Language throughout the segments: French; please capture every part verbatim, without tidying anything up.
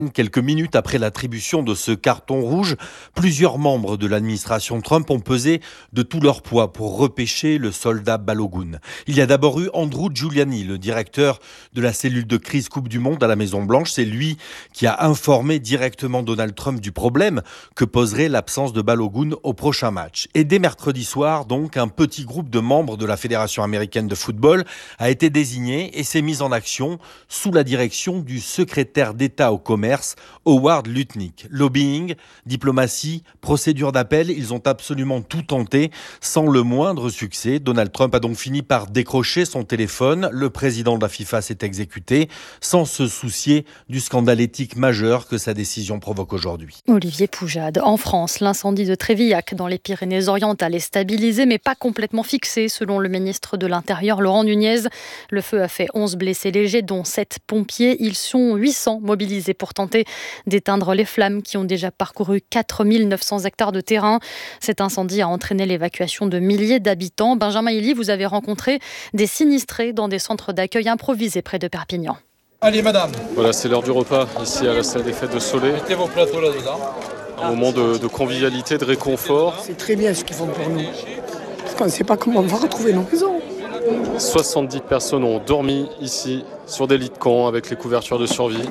Quelques minutes après l'attribution de ce carton rouge, plusieurs membres de l'administration Trump ont pesé de tout leur poids pour repêcher le soldat Balogun. Il y a d'abord eu Andrew Giuliani, le directeur de la cellule de crise Coupe du Monde à la Maison-Blanche. C'est lui qui a informé directement Donald Trump du problème que poserait l'absence de Balogun au prochain match. Et dès mercredi soir, donc, un petit groupe de membres de la Fédération américaine de football a été désigné et s'est mis en action sous la direction du secrétaire d'État au commerce, Howard Lutnick. Lobbying, diplomatie, procédure d'appel, ils ont absolument tout tenté sans le moindre succès. Donald Trump a donc fini par décrocher son téléphone. Le président de la FIFA s'est exécuté sans se soucier du scandale éthique majeur que sa décision provoque aujourd'hui. Olivier Poujade. En France, l'incendie de Trévillac dans les Pyrénées-Orientales est stabilisé mais pas complètement fixé selon le ministre de l'Intérieur Laurent Nunez. Le feu a fait onze blessés légers dont sept pompiers. Ils sont huit cents mobilisés pour tenter d'éteindre les flammes qui ont déjà parcouru quatre mille neuf cents hectares de terrain. Cet incendie a entraîné l'évacuation de milliers d'habitants. Benjamin Hilly, vous avez rencontré des sinistrés dans des centres d'accueil improvisés près de Perpignan. Allez madame. Voilà, c'est l'heure du repas ici à la salle des fêtes de Soleil. Mettez vos plateaux là-dedans. Un moment de, de convivialité, de réconfort. C'est très bien ce qu'ils font pour nous. Parce qu'on ne sait pas comment on va retrouver nos maisons. soixante-dix personnes ont dormi ici sur des lits de camp avec les couvertures de survie.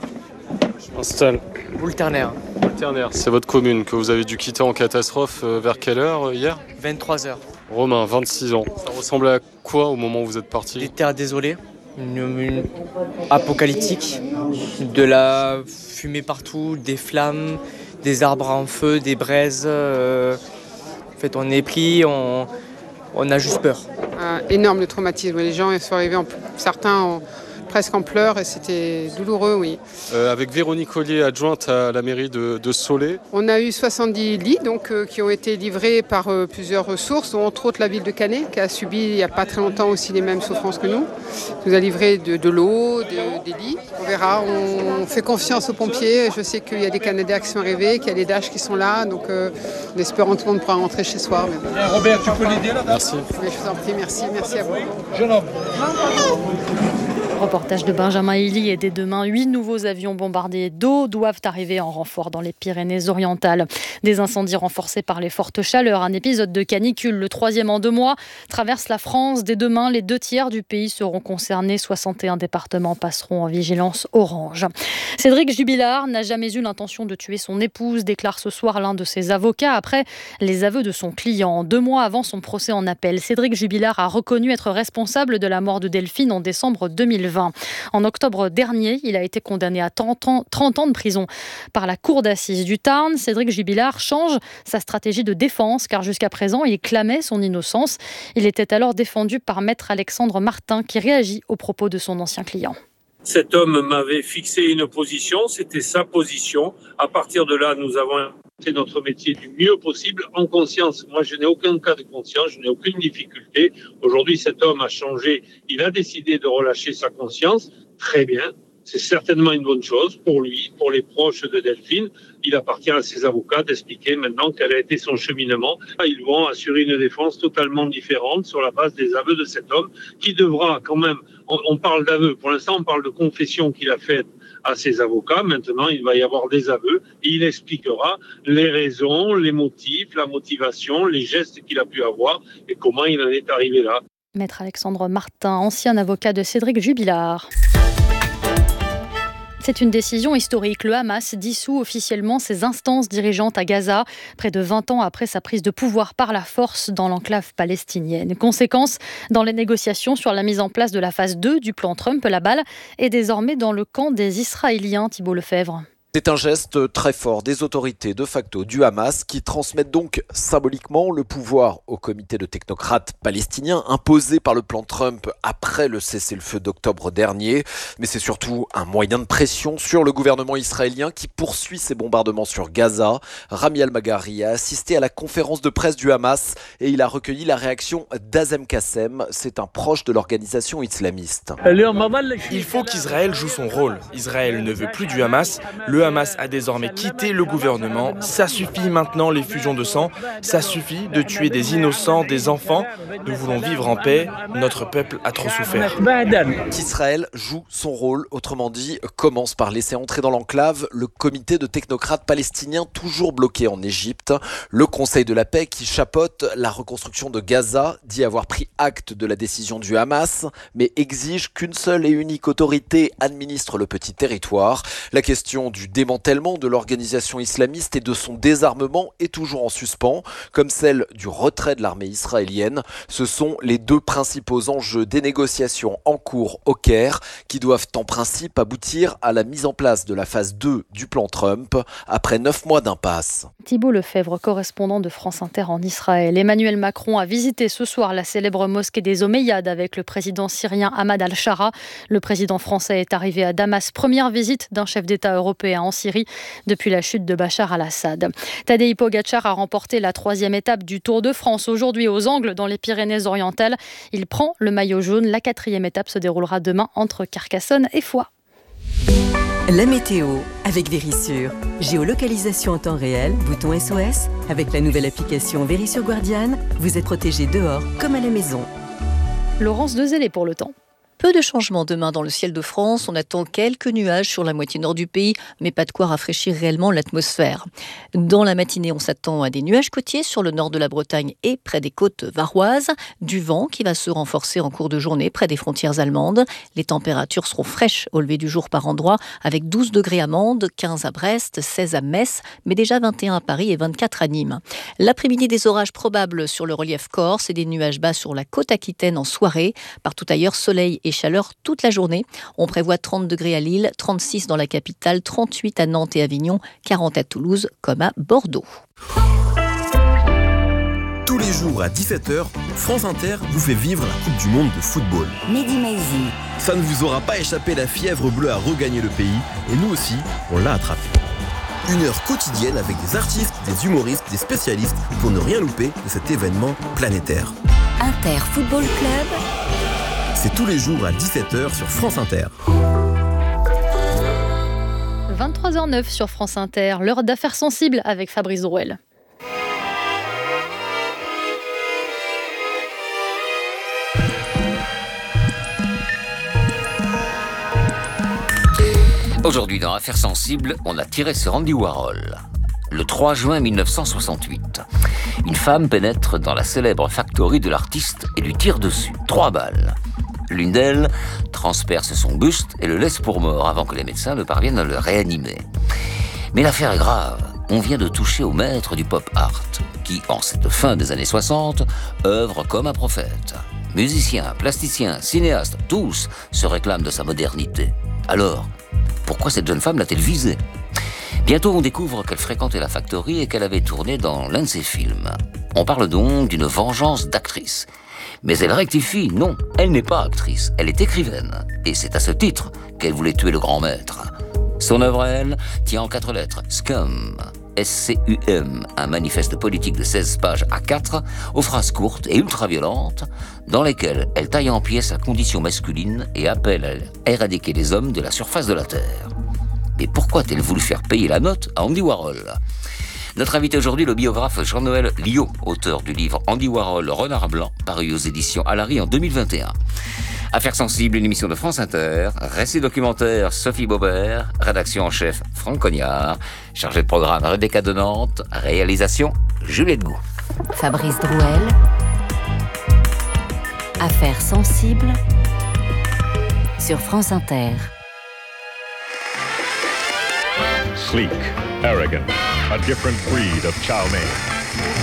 Je m'installe. Boule-Ternaire. Boule-Ternaire, c'est votre commune que vous avez dû quitter en catastrophe vers quelle heure hier ? vingt-trois heures. Romain, vingt-six ans. Ça ressemblait à quoi au moment où vous êtes parti ? Des terres désolées, une, une apocalyptique, de la fumée partout, des flammes, des arbres en feu, des braises. Euh... En fait, on est pris, on, on a juste peur. Un énorme traumatisme. Les gens sont arrivés, en... certains ont... presque en pleurs et c'était douloureux, oui. Euh, avec Véronique Ollier, adjointe à la mairie de, de Soleil. On a eu soixante-dix lits donc, euh, qui ont été livrés par euh, plusieurs ressources, dont entre autres la ville de Canet, qui a subi il n'y a pas très longtemps aussi les mêmes souffrances que nous. Qui nous a livré de, de l'eau, de, des lits. On verra, on, on fait confiance aux pompiers. Je sais qu'il y a des Canadiens qui sont arrivés, qu'il y a des Dash qui sont là, donc euh, en espérant que tout le monde pourra rentrer chez soi. Mais... Bien, Robert, tu peux l'aider là ? Merci. Mais je vous en prie, merci, merci à vous. Jeune homme. Reportage de Benjamin Hilly et dès demain, huit nouveaux avions bombardés d'eau doivent arriver en renfort dans les Pyrénées-Orientales. Des incendies renforcés par les fortes chaleurs. Un épisode de canicule, le troisième en deux mois, traverse la France. Dès demain, les deux tiers du pays seront concernés. soixante et un départements passeront en vigilance orange. Cédric Jubilard n'a jamais eu l'intention de tuer son épouse, déclare ce soir l'un de ses avocats après les aveux de son client. Deux mois avant son procès en appel, Cédric Jubilard a reconnu être responsable de la mort de Delphine en décembre deux mille vingt. En octobre dernier, il a été condamné à trente ans, trente ans de prison par la cour d'assises du Tarn. Cédric Jubilard change sa stratégie de défense car jusqu'à présent, il clamait son innocence. Il était alors défendu par maître Alexandre Martin qui réagit aux propos de son ancien client. Cet homme m'avait fixé une position, c'était sa position. À partir de là, nous avons fait notre métier du mieux possible, en conscience. Moi, je n'ai aucun cas de conscience, je n'ai aucune difficulté. Aujourd'hui, cet homme a changé, il a décidé de relâcher sa conscience. Très bien, c'est certainement une bonne chose pour lui, pour les proches de Delphine. Il appartient à ses avocats d'expliquer maintenant quel a été son cheminement. Ils vont assurer une défense totalement différente sur la base des aveux de cet homme qui devra quand même, on, on parle d'aveux, pour l'instant on parle de confession qu'il a faite à ses avocats. Maintenant, il va y avoir des aveux et il expliquera les raisons, les motifs, la motivation, les gestes qu'il a pu avoir et comment il en est arrivé là. Maître Alexandre Martin, ancien avocat de Cédric Jubilard. C'est une décision historique. Le Hamas dissout officiellement ses instances dirigeantes à Gaza, près de vingt ans après sa prise de pouvoir par la force dans l'enclave palestinienne. Conséquence, dans les négociations sur la mise en place de la phase deux du plan Trump, la balle est désormais dans le camp des Israéliens, Thibault Lefebvre. C'est un geste très fort des autorités de facto du Hamas qui transmettent donc symboliquement le pouvoir au comité de technocrates palestiniens imposé par le plan Trump après le cessez-le-feu d'octobre dernier. Mais c'est surtout un moyen de pression sur le gouvernement israélien qui poursuit ses bombardements sur Gaza. Rami Al-Maghari a assisté à la conférence de presse du Hamas et il a recueilli la réaction d'Azem Kassem. C'est un proche de l'organisation islamiste. Il faut qu'Israël joue son rôle. Israël ne veut plus du Hamas. Le Le Hamas a désormais quitté le gouvernement. Ça suffit maintenant les fusions de sang. Ça suffit de tuer des innocents, des enfants. Nous voulons vivre en paix. Notre peuple a trop souffert. Qu'Israël joue son rôle, autrement dit, commence par laisser entrer dans l'enclave le comité de technocrates palestiniens toujours bloqué en Égypte. Le Conseil de la paix qui chapeaute la reconstruction de Gaza dit avoir pris acte de la décision du Hamas, mais exige qu'une seule et unique autorité administre le petit territoire. La question du démantèlement de l'organisation islamiste et de son désarmement est toujours en suspens, comme celle du retrait de l'armée israélienne. Ce sont les deux principaux enjeux des négociations en cours au Caire, qui doivent en principe aboutir à la mise en place de la phase deux du plan Trump, après neuf mois d'impasse. Thibault Lefebvre, correspondant de France Inter en Israël. Emmanuel Macron a visité ce soir la célèbre mosquée des Omeyyades avec le président syrien Ahmad al-Shara. Le président français est arrivé à Damas, première visite d'un chef d'État européen en Syrie depuis la chute de Bachar al-Assad. Tadej Pogačar a remporté la troisième étape du Tour de France aujourd'hui aux Angles dans les Pyrénées-Orientales. Il prend le maillot jaune. La quatrième étape se déroulera demain entre Carcassonne et Foix. La météo avec Vérissure. Géolocalisation en temps réel, bouton S O S. Avec la nouvelle application Vérissure Guardian, vous êtes protégé dehors comme à la maison. Laurence Dezellé pour le temps. Peu de changements demain dans le ciel de France. On attend quelques nuages sur la moitié nord du pays, mais pas de quoi rafraîchir réellement l'atmosphère. Dans la matinée, on s'attend à des nuages côtiers sur le nord de la Bretagne et près des côtes varoises. Du vent qui va se renforcer en cours de journée près des frontières allemandes. Les températures seront fraîches au lever du jour par endroit, avec douze degrés à Mende, quinze à Brest, seize à Metz, mais déjà vingt et un à Paris et vingt-quatre à Nîmes. L'après-midi, des orages probables sur le relief corse et des nuages bas sur la côte aquitaine en soirée. Partout ailleurs, soleil et chaleur toute la journée. On prévoit trente degrés à Lille, trente-six dans la capitale, trente-huit à Nantes et Avignon, quarante à Toulouse comme à Bordeaux. Tous les jours à dix-sept heures, France Inter vous fait vivre la Coupe du Monde de football. Mehdi Maizi. Ça ne vous aura pas échappé, la fièvre bleue a regagné le pays et nous aussi, on l'a attrapé. Une heure quotidienne avec des artistes, des humoristes, des spécialistes pour ne rien louper de cet événement planétaire. Inter Football Club. C'est tous les jours à dix-sept heures sur France Inter. vingt-trois heures neuf sur France Inter, l'heure d'affaires sensibles avec Fabrice Drouel. Aujourd'hui dans Affaires sensibles, on a tiré sur Andy Warhol. Le trois juin mille neuf cent soixante-huit, une femme pénètre dans la célèbre factory de l'artiste et lui tire dessus, trois balles. L'une d'elles transperce son buste et le laisse pour mort avant que les médecins ne parviennent à le réanimer. Mais l'affaire est grave. On vient de toucher au maître du pop art, qui, en cette fin des années soixante, œuvre comme un prophète. Musiciens, plasticiens, cinéastes, tous se réclament de sa modernité. Alors, pourquoi cette jeune femme l'a-t-elle visée ? Bientôt, on découvre qu'elle fréquentait la factory et qu'elle avait tourné dans l'un de ses films. On parle donc d'une vengeance d'actrice. Mais elle rectifie, non, elle n'est pas actrice, elle est écrivaine. Et c'est à ce titre qu'elle voulait tuer le grand maître. Son œuvre, elle, tient en quatre lettres, Scum, S C U M, un manifeste politique de seize pages à quatre, aux phrases courtes et ultra-violentes, dans lesquelles elle taille en pièces la condition masculine et appelle à éradiquer les hommes de la surface de la Terre. Mais pourquoi a-t-elle voulu faire payer la note à Andy Warhol ? Notre invité aujourd'hui, le biographe Jean-Noël Liot, auteur du livre Andy Warhol, Renard Blanc, paru aux éditions Alary en deux mille vingt et un. Affaires sensibles, une émission de France Inter, récit documentaire Sophie Baubert, rédaction en chef Franck Cognard, chargé de programme Rebecca de Nantes, réalisation Juliette Gou. Fabrice Drouel. Affaires sensibles sur France Inter. Sleek, arrogant, a different breed of chow mein.